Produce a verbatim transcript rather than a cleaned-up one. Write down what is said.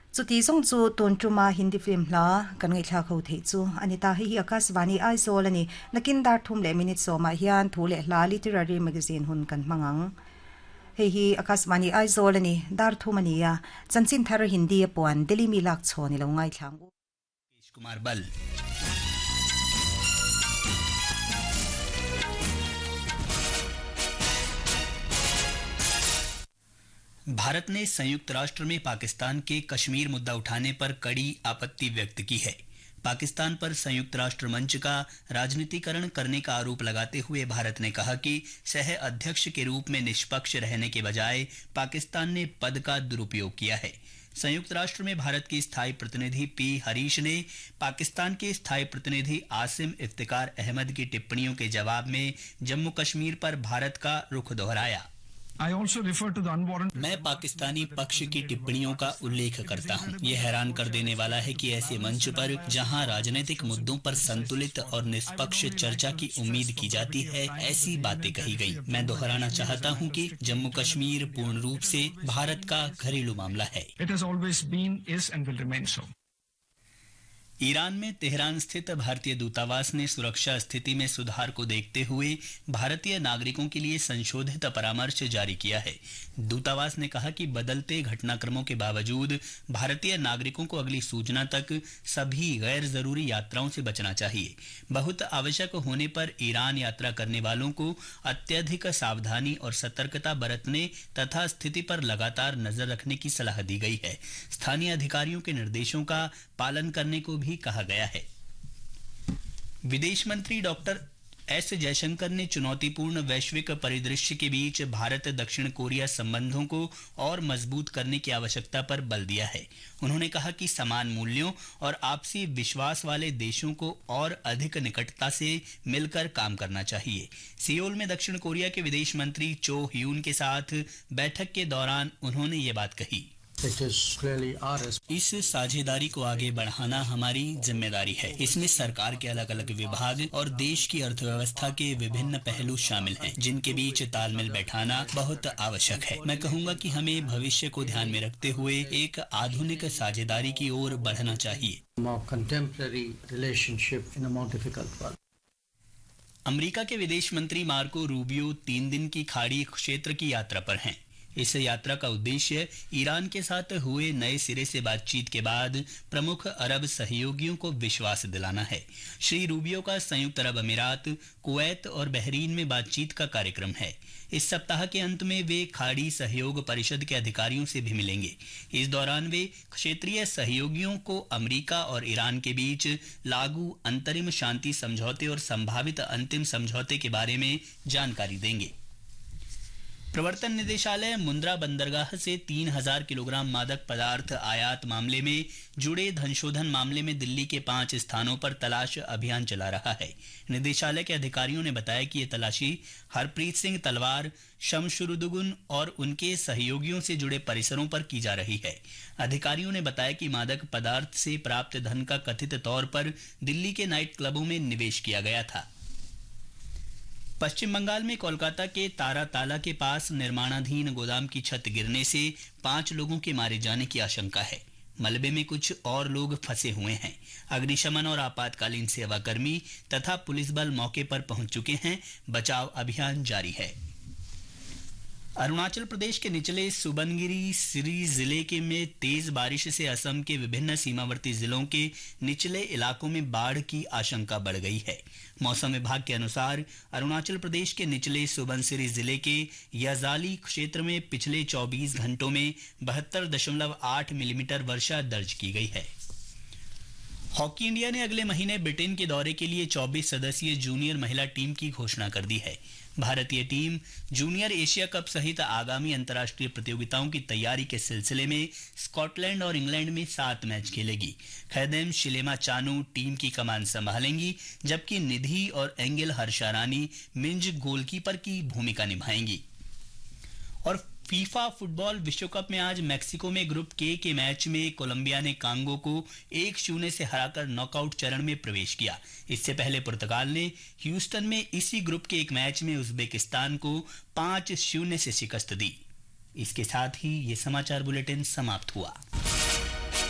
Chu ti song chu ton chuma Hindi film la kan ngai thla kho thei chu anita hi Akashvani Aizawl ani nakin dar thum le minute so ma hian thu le hla literary magazine hun kan mangang hei hi Akashvani Aizawl ani dar thum ani ya chanchin thar Hindi puan Delhi mi lak chhoni lo ngai thlang Kumar बल। भारत ने संयुक्त राष्ट्र में पाकिस्तान के कश्मीर मुद्दा उठाने पर कड़ी आपत्ति व्यक्त की है। पाकिस्तान पर संयुक्त राष्ट्र मंच का राजनीतिकरण करने का आरोप लगाते हुए भारत ने कहा कि सह अध्यक्ष के रूप में निष्पक्ष रहने के बजाय पाकिस्तान ने पद का दुरुपयोग किया है। संयुक्त राष्ट्र में भारत के स्थायी प्रतिनिधि पी हरीश ने पाकिस्तान के स्थायी प्रतिनिधि आसिम इफ्तिकार अहमद की टिप्पणियों के जवाब में जम्मू कश्मीर पर भारत का रुख दोहराया। I also refer to the unwarranted... मैं पाकिस्तानी पक्ष की टिप्पणियों का उल्लेख करता हूं। यह हैरान कर देने वाला है कि ऐसे मंच पर जहां राजनीतिक मुद्दों पर संतुलित और निष्पक्ष चर्चा की उम्मीद की जाती है, ऐसी बातें कही गई। मैं दोहराना चाहता हूं कि जम्मू कश्मीर पूर्ण रूप से भारत का घरेलू मामला है। It has always been, is and will remain so. Iran में तेहरान स्थित भारतीय दूतावास ने सुरक्षा स्थिति में सुधार को देखते हुए भारतीय नागरिकों के लिए संशोधित परामर्श जारी किया है। दूतावास ने कहा कि बदलते घटनाक्रमों के बावजूद भारतीय नागरिकों को अगली सूचना तक सभी गैर जरूरी यात्राओं से बचना चाहिए। बहुत आवश्यक होने पर ईरान यात्रा करने वालों को अत्यधिक सावधानी और सतर्कता बरतने तथा स्थिति पर लगातार नजर रखने की सलाह दी गई है। स्थानीय अधिकारियों के निर्देशों का पालन करने को भी कहा गया है। विदेश मंत्री डॉक्टर एस जयशंकर ने चुनौतीपूर्ण वैश्विक परिदृश्य के बीच भारत दक्षिण कोरिया संबंधों को और मजबूत करने की आवश्यकता पर बल दिया है। उन्होंने कहा कि समान मूल्यों और आपसी विश्वास वाले देशों को और अधिक निकटता से मिलकर काम करना चाहिए। सियोल में दक्षिण कोरिया के विदेश मंत्री चो ह्यून के साथ बैठक के दौरान उन्होंने ये बात कही। इस साझेदारी को आगे बढ़ाना हमारी जिम्मेदारी है। इसमें सरकार के अलग अलग विभाग और देश की अर्थव्यवस्था के विभिन्न पहलू शामिल हैं, जिनके बीच तालमेल बैठाना बहुत आवश्यक है। मैं कहूँगा कि हमें भविष्य को ध्यान में रखते हुए एक आधुनिक साझेदारी की ओर बढ़ना चाहिए। अमेरिका के विदेश मंत्री मार्को रूबियो तीन दिन की खाड़ी क्षेत्र की यात्रा पर हैं। इस यात्रा का उद्देश्य ईरान के साथ हुए नए सिरे से बातचीत के बाद प्रमुख अरब सहयोगियों को विश्वास दिलाना है। श्री रूबियो का संयुक्त अरब अमीरात, कुवैत और बहरीन में बातचीत का कार्यक्रम है। इस सप्ताह के अंत में वे खाड़ी सहयोग परिषद के अधिकारियों से भी मिलेंगे। इस दौरान वे क्षेत्रीय सहयोगियों को अमेरिका और ईरान के बीच लागू अंतरिम शांति समझौते और संभावित अंतिम समझौते के बारे में जानकारी देंगे। प्रवर्तन निदेशालय मुंद्रा बंदरगाह से तीन हजार किलोग्राम मादक पदार्थ आयात मामले में जुड़े धनशोधन मामले में दिल्ली के पांच स्थानों पर तलाश अभियान चला रहा है। निदेशालय के अधिकारियों ने बताया कि ये तलाशी हरप्रीत सिंह तलवार, शमशुरुदुगुन और उनके सहयोगियों से जुड़े परिसरों पर की जा रही है। अधिकारियों ने बताया कि मादक पदार्थ से प्राप्त धन का कथित तौर पर दिल्ली के नाइट क्लबों में निवेश किया गया था। पश्चिम बंगाल में कोलकाता के ताराताला के पास निर्माणाधीन गोदाम की छत गिरने से पांच लोगों के मारे जाने की आशंका है। मलबे में कुछ और लोग फंसे हुए हैं। अग्निशमन और आपातकालीन सेवाकर्मी तथा पुलिस बल मौके पर पहुंच चुके हैं। बचाव अभियान जारी है। अरुणाचल प्रदेश के निचले सुबनगिरी सिरी जिले के में तेज बारिश से असम के विभिन्न सीमावर्ती जिलों के निचले इलाकों में बाढ़ की आशंका बढ़ गई है। मौसम विभाग के अनुसार अरुणाचल प्रदेश के निचले सुबनसिरी जिले के याजाली क्षेत्र में पिछले चौबीस घंटों में बहत्तर दशमलव आठ मिलीमीटर वर्षा दर्ज की गई है। हॉकी इंडिया ने अगले महीने ब्रिटेन के दौरे के लिए चौबीस सदस्यीय जूनियर महिला टीम की घोषणा कर दी है। भारतीय टीम जूनियर एशिया कप सहित आगामी अंतर्राष्ट्रीय प्रतियोगिताओं की तैयारी के सिलसिले में स्कॉटलैंड और इंग्लैंड में सात मैच खेलेगी। खैदेम शिलेमा चानू टीम की कमान संभालेंगी, जबकि निधि और एंगेल हर्षारानी मिंज गोलकीपर की भूमिका निभाएंगी। और फीफा फुटबॉल विश्व कप में आज मैक्सिको में ग्रुप के के मैच में कोलंबिया ने कांगो को एक शून्य से हराकर नॉकआउट चरण में प्रवेश किया। इससे पहले पुर्तगाल ने ह्यूस्टन में इसी ग्रुप के एक मैच में उज्बेकिस्तान को पांच शून्य से शिकस्त दी। इसके साथ ही ये समाचार बुलेटिन समाप्त हुआ।